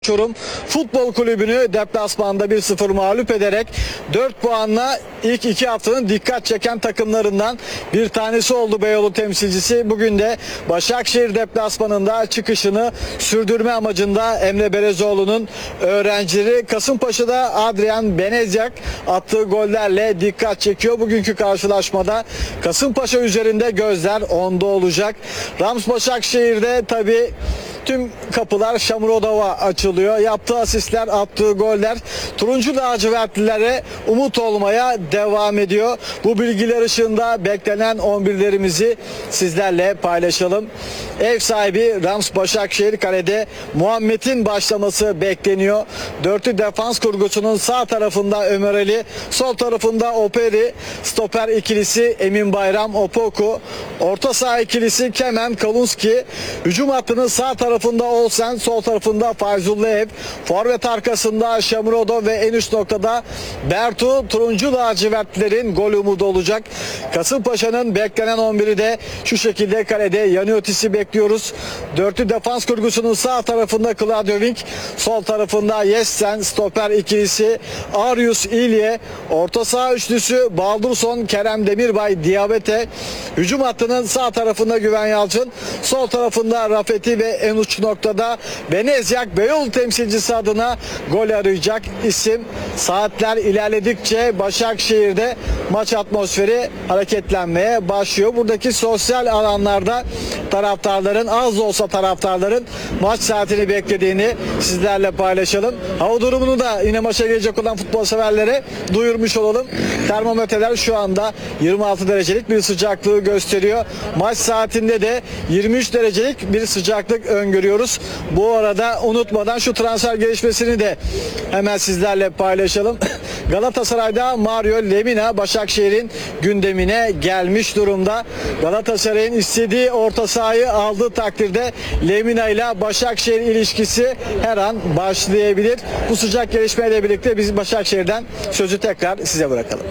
Çorum Futbol Kulübü'nü deplasmanda 1-0 mağlup ederek 4 puanla ilk 2 haftanın dikkat çeken takımlarından bir tanesi oldu Beyoğlu temsilcisi. Bugün de Başakşehir deplasmanında çıkışını sürdürme amacında Emre Belezoğlu'nun öğrencileri Kasımpaşa'da Adrian Benezyak attığı gollerle dikkat çekiyor. Bugünkü karşılaşmada Kasımpaşa üzerinde gözler onda olacak. Rams Başakşehir'de tabii tüm kapılar Şamurodov'a açılıyor. Yaptığı asistler, attığı goller turuncu lacivertlilere umut olmaya devam ediyor. Bu bilgiler ışığında beklenen 11'lerimizi sizlerle paylaşalım. Ev sahibi Rams Başakşehir, kalede Muhammed'in başlaması bekleniyor. Dörtlü defans kurgusunun sağ tarafında Ömer Ali, sol tarafında Operi, stoper ikilisi Emin Bayram, Opoku, orta saha ikilisi Kemen, Kalunski, hücum hattının sağ tarafında Olsen, sol tarafında Fayzullaev, forvet arkasında Şamurodov ve en üst noktada Bertu. Turuncu lacivertlerin gol umudu olacak. Kasımpaşa'nın beklenen 11'i de şu şekilde: kalede Yaniotis'i bekliyoruz. Dörtlü defans kurgusunun sağ tarafında Claudio Wink, sol tarafında Yessen, stoper ikilisi Arius İlye, orta saha üçlüsü Baldurson, Kerem Demirbay, Diabete, hücum hattının sağ tarafında Güven Yalçın, sol tarafında Rafeti ve en uç noktada Benezyak. Beyoğlu temsilcisi adına gol arayacak isim. Saatler ilerledikçe Başakşehir'de maç atmosferi hareketlenmeye başlıyor. Buradaki sosyal alanlarda taraftarların, az da olsa taraftarların maç saatini beklediğini sizlerle paylaşalım. Hava durumunu da yine maça gelecek olan futbol severlere duyurmuş olalım. Termometreler şu anda 26 derecelik bir sıcaklığı gösteriyor. Maç saatinde de 23 derecelik bir sıcaklık öngörüyoruz. Bu arada unutmadan şu transfer gelişmesini de hemen sizlerle paylaşalım. Galatasaray'da Mario Lemina Başakşehir'in gündemine gelmiş durumda. Galatasaray'ın istediği orta sahayı aldığı takdirde Lemina ile Başakşehir ilişkisi her an başlayabilir. Bu sıcak gelişmeyle birlikte biz Başakşehir'den sözü tekrar size bırakalım.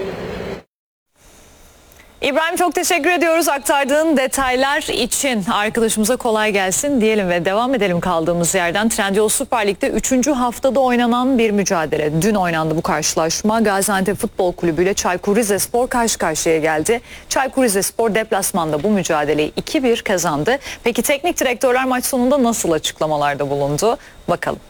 İbrahim, çok teşekkür ediyoruz aktardığın detaylar için. Arkadaşımıza kolay gelsin diyelim ve devam edelim kaldığımız yerden. Trendyol Süper Lig'de 3. haftada oynanan bir mücadele. Dün oynandı bu karşılaşma. Gaziantep Futbol Kulübü ile Çaykur Rizespor karşı karşıya geldi. Çaykur Rizespor deplasmanda bu mücadeleyi 2-1 kazandı. Peki teknik direktörler maç sonunda nasıl açıklamalarda bulundu? Bakalım.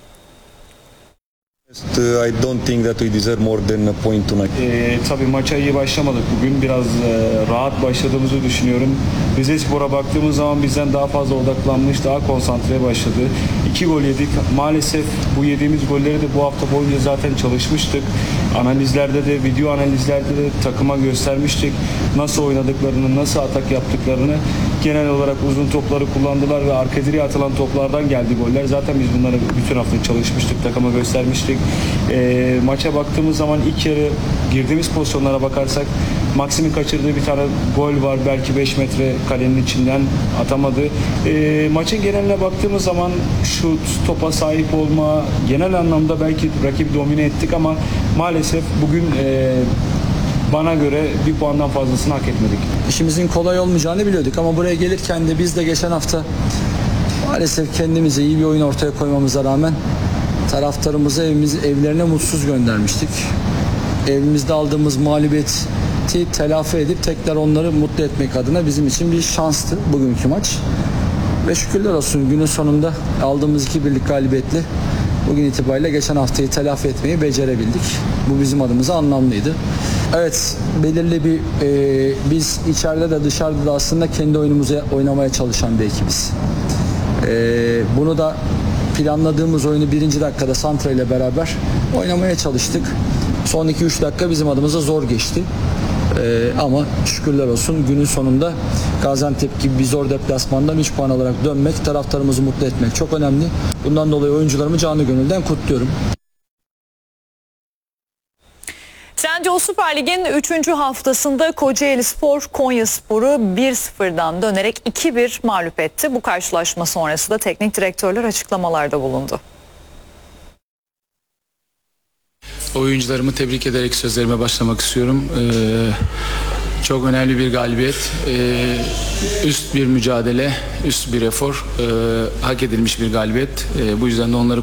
I don't think that we deserve more than a point tonight. Tabii maça iyi başlamadık. Bugün biraz rahat başladığımızı düşünüyorum. Rizespor'a baktığımız zaman bizden daha fazla odaklanmış, daha konsantre başladı. 2 gol yedik. Maalesef bu yediğimiz golleri de bu hafta boyunca zaten çalışmıştık. Analizlerde de, video analizlerde de takıma göstermiştik. Nasıl oynadıklarını, nasıl atak yaptıklarını. Genel olarak uzun topları kullandılar ve arka direğe atılan toplardan geldi goller. Zaten biz bunları bütün hafta çalışmıştık, takıma göstermiştik. Maça baktığımız zaman ilk yarı girdiğimiz pozisyonlara bakarsak Maksim'in kaçırdığı bir tane gol var, belki 5 metre kalenin içinden atamadı. Maçın geneline baktığımız zaman şut, topa sahip olma, genel anlamda belki rakibi domine ettik ama maalesef bugün bana göre bir puandan fazlasını hak etmedik. İşimizin kolay olmayacağını biliyorduk ama buraya gelirken de biz de geçen hafta maalesef kendimize iyi bir oyun ortaya koymamıza rağmen taraftarımızı evlerine mutsuz göndermiştik. Evimizde aldığımız mağlubiyeti telafi edip tekrar onları mutlu etmek adına bizim için bir şanstı bugünkü maç. Ve şükürler olsun günün sonunda aldığımız 2-1'lik galibiyetle bugün itibariyle geçen haftayı telafi etmeyi becerebildik. Bu bizim adımıza anlamlıydı. Evet, belirli bir biz içeride de dışarıda da aslında kendi oyunumuzu oynamaya çalışan bir ekibiz. Bunu da planladığımız oyunu 1. dakikada Santra ile beraber oynamaya çalıştık. Son 2-3 dakika bizim adımıza zor geçti. Ama şükürler olsun günün sonunda Gaziantep gibi bir zor deplasmandan 3 puan alarak dönmek, taraftarımızı mutlu etmek çok önemli. Bundan dolayı oyuncularımı canı gönülden kutluyorum. Trendyol Süper Lig'in 3. haftasında Kocaelispor Konyaspor'u 1-0'dan dönerek 2-1 mağlup etti. Bu karşılaşma sonrası da teknik direktörler açıklamalarda bulundu. Oyuncularımı tebrik ederek sözlerime başlamak istiyorum. Çok önemli bir galibiyet, üst bir mücadele, üst bir efor, hak edilmiş bir galibiyet. Bu yüzden de onları